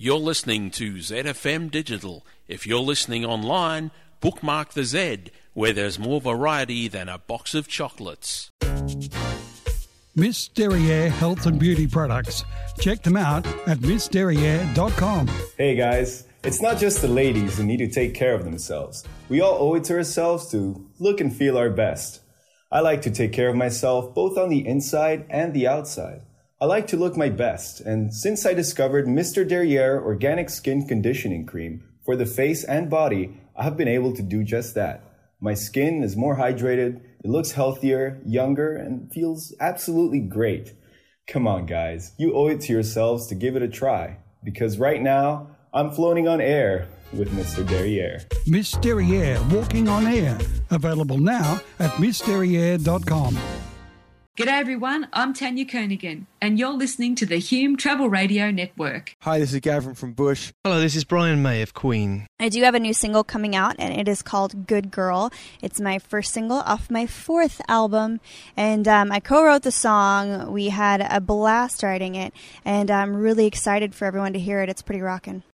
You're listening to ZFM Digital. If you're listening online, bookmark the Z, where there's more variety than a box of chocolates. Miss Derriere Health and Beauty Products. Check them out at missderriere.com. Hey guys, it's not just the ladies who need to take care of themselves. We all owe it to ourselves to look and feel our best. I like to take care of myself both on the inside and the outside. I like to look my best, and since I discovered Mr. Derriere Organic Skin Conditioning Cream for the face and body, I have been able to do just that. My skin is more hydrated, it looks healthier, younger, and feels absolutely great. Come on, guys. You owe it to yourselves to give it a try. Because right now, I'm floating on air with Mr. Derriere. Miss Derriere Walking on Air. Available now at missderriere.com. G'day everyone, I'm Tanya Kernaghan, and you're listening to the Hume Travel Radio Network. Hi, this is Gavin from Bush. Hello, this is Brian May of Queen. I do have a new single coming out, and it is called Good Girl. It's my first single off my 4th album, and I co-wrote the song. We had a blast writing it, and I'm really excited for everyone to hear it. It's pretty rockin'.